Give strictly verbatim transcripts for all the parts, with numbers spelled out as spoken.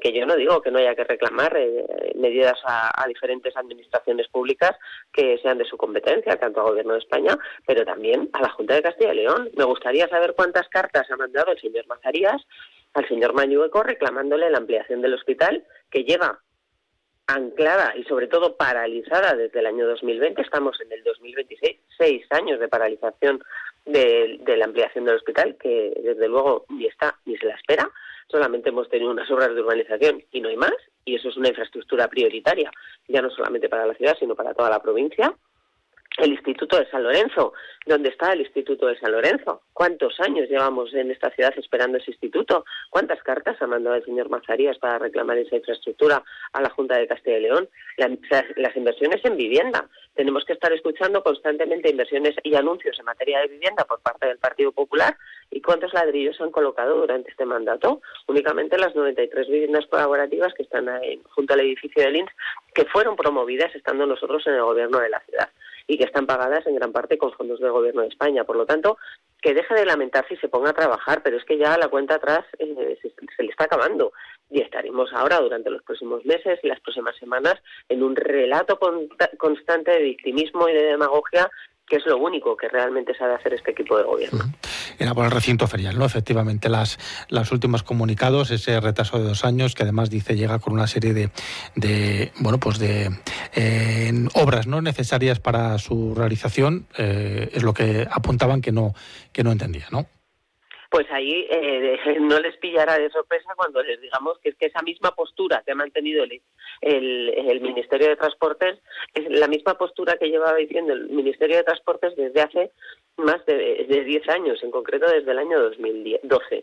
que yo no digo que no haya que reclamar eh, medidas a, a diferentes administraciones públicas que sean de su competencia, tanto al Gobierno de España, pero también a la Junta de Castilla y León. Me gustaría saber cuántas cartas ha mandado el señor Mazarías al señor Mañueco reclamándole la ampliación del hospital, que lleva anclada y sobre todo paralizada desde el año dos mil veinte, estamos en el dos mil veintiséis, seis años de paralización de, de la ampliación del hospital, que desde luego ni está ni se la espera. Solamente hemos tenido unas obras de urbanización y no hay más, y eso es una infraestructura prioritaria, ya no solamente para la ciudad, sino para toda la provincia. El Instituto de San Lorenzo, ¿dónde está el Instituto de San Lorenzo? ¿Cuántos años llevamos en esta ciudad esperando ese instituto? ¿Cuántas cartas ha mandado el señor Mazarías para reclamar esa infraestructura a la Junta de Castilla y León? La, las inversiones en vivienda. Tenemos que estar escuchando constantemente inversiones y anuncios en materia de vivienda por parte del Partido Popular. ¿Y cuántos ladrillos han colocado durante este mandato? Únicamente las noventa y tres viviendas colaborativas que están ahí, junto al edificio del I N S, que fueron promovidas estando nosotros en el gobierno de la ciudad y que están pagadas en gran parte con fondos del Gobierno de España. Por lo tanto, que deje de lamentarse y se ponga a trabajar, pero es que ya la cuenta atrás eh, se, se le está acabando. Y estaremos ahora, durante los próximos meses y las próximas semanas, en un relato con, constante de victimismo y de demagogia, que es lo único que realmente sabe hacer este equipo de gobierno. Era por el recinto ferial, ¿no? Efectivamente, las, las últimos comunicados, ese retraso de dos años, que además dice llega con una serie de, de bueno, pues de eh, obras no necesarias para su realización, eh, es lo que apuntaban que no, que no entendía, ¿no? Pues ahí eh, no les pillará de sorpresa cuando les digamos que es que esa misma postura que ha mantenido el, el, el Ministerio de Transportes es la misma postura que llevaba diciendo el Ministerio de Transportes desde hace más de, de diez años, en concreto desde el año dos mil doce.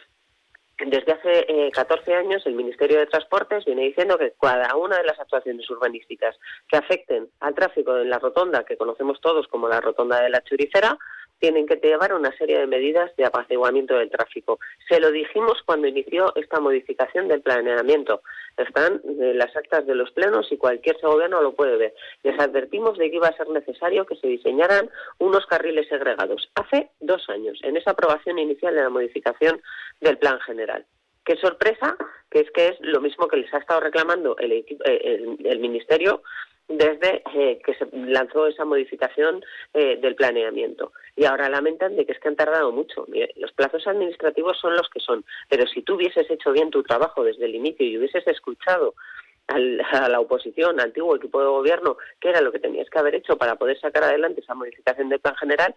Desde hace eh, catorce años el Ministerio de Transportes viene diciendo que cada una de las actuaciones urbanísticas que afecten al tráfico en la rotonda, que conocemos todos como la rotonda de la Churicera, tienen que llevar una serie de medidas de apaciguamiento del tráfico. Se lo dijimos cuando inició esta modificación del planeamiento. Están en las actas de los plenos y cualquier gobierno lo puede ver. Les advertimos de que iba a ser necesario que se diseñaran unos carriles segregados. Hace dos años, en esa aprobación inicial de la modificación del plan general. Qué sorpresa, que es que es lo mismo que les ha estado reclamando el, equipo, el, el Ministerio desde eh, que se lanzó esa modificación eh, del planeamiento. Y ahora lamentan de que es que han tardado mucho. Mire, los plazos administrativos son los que son, pero si tú hubieses hecho bien tu trabajo desde el inicio y hubieses escuchado al, a la oposición, al antiguo equipo de gobierno, que era lo que tenías que haber hecho para poder sacar adelante esa modificación del plan general,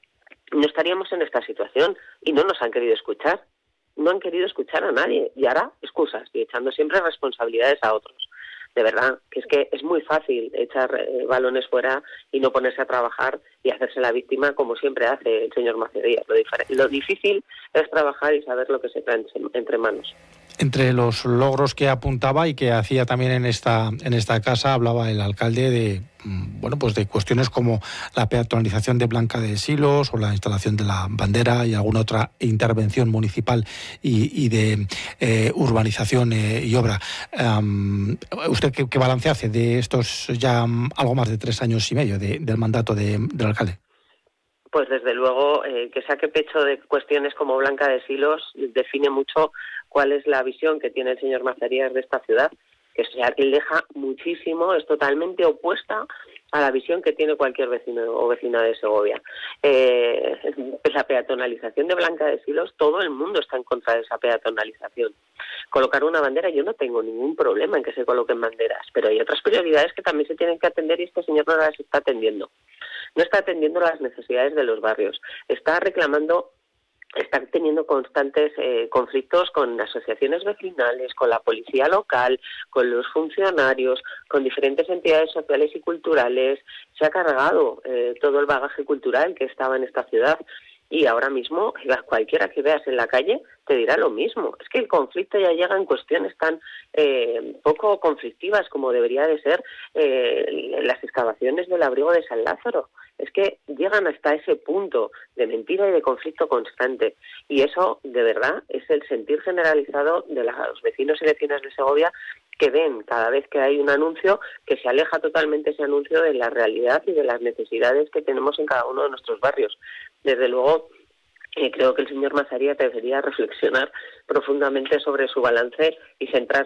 no estaríamos en esta situación y no nos han querido escuchar. No han querido escuchar a nadie y ahora excusas y echando siempre responsabilidades a otros. De verdad, que es que es muy fácil echar eh, balones fuera y no ponerse a trabajar y hacerse la víctima como siempre hace el señor Mazarías. Lo, lo difícil es trabajar y saber lo que se trae entre manos. Entre los logros que apuntaba y que hacía también en esta en esta casa, hablaba el alcalde de bueno pues de cuestiones como la peatonalización de Blanca de Silos o la instalación de la bandera y alguna otra intervención municipal y, y de eh, urbanización eh, y obra. Um, ¿Usted qué, qué balance hace de estos ya um, algo más de tres años y medio de, del mandato de, del alcalde? Pues desde luego eh, que saque pecho de cuestiones como Blanca de Silos define mucho cuál es la visión que tiene el señor Mazarías de esta ciudad, que se aleja muchísimo, es totalmente opuesta a la visión que tiene cualquier vecino o vecina de Segovia. Eh, la peatonalización de Blanca de Silos, todo el mundo está en contra de esa peatonalización. Colocar una bandera, yo no tengo ningún problema en que se coloquen banderas, pero hay otras prioridades que también se tienen que atender y este señor no las está atendiendo. No está atendiendo las necesidades de los barrios, está reclamando, está teniendo constantes eh, conflictos con asociaciones vecinales, con la policía local, con los funcionarios, con diferentes entidades sociales y culturales. Se ha cargado eh, todo el bagaje cultural que estaba en esta ciudad. Y ahora mismo, cualquiera que veas en la calle te dirá lo mismo. Es que el conflicto ya llega en cuestiones tan eh, poco conflictivas como debería de ser eh, las excavaciones del abrigo de San Lázaro. Es que llegan hasta ese punto de mentira y de conflicto constante. Y eso, de verdad, es el sentir generalizado de los vecinos y vecinas de Segovia, que ven cada vez que hay un anuncio que se aleja totalmente ese anuncio de la realidad y de las necesidades que tenemos en cada uno de nuestros barrios. Desde luego, eh, creo que el señor Mazarías debería reflexionar profundamente sobre su balance y centrarse